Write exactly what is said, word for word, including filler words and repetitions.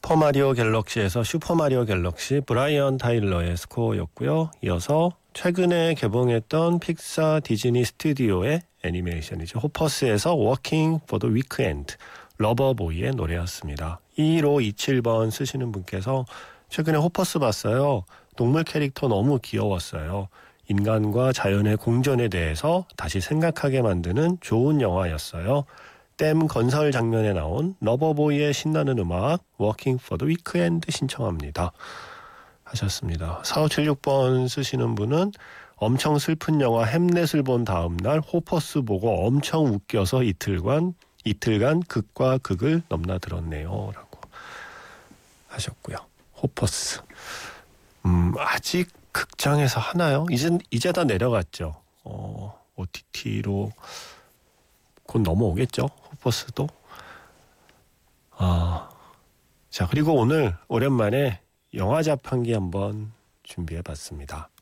슈퍼마리오 갤럭시에서 슈퍼마리오 갤럭시 브라이언 타일러의 스코어였고요. 이어서 최근에 개봉했던 픽사 디즈니 스튜디오의 애니메이션이죠. 호퍼스에서 Working for the Weekend, 러버보이의 노래였습니다. 이일오이칠 번 쓰시는 분께서 최근에 호퍼스 봤어요. 동물 캐릭터 너무 귀여웠어요. 인간과 자연의 공존에 대해서 다시 생각하게 만드는 좋은 영화였어요. 댐 건설 장면에 나온 러버보이의 신나는 음악 Working for the Weekend 신청합니다. 하셨습니다. 사오칠육 번 쓰시는 분은 엄청 슬픈 영화 햄넷을 본 다음 날 호퍼스 보고 엄청 웃겨서 이틀간 이틀간 극과 극을 넘나들었네요. 라고 하셨고요. 호퍼스. 음, 아직 극장에서 하나요? 이제, 이제 다 내려갔죠. 어, 오티티로 곧 넘어오겠죠. 호퍼스도. 아, 자, 그리고 오늘 오랜만에 영화 자판기 한번 준비해봤습니다.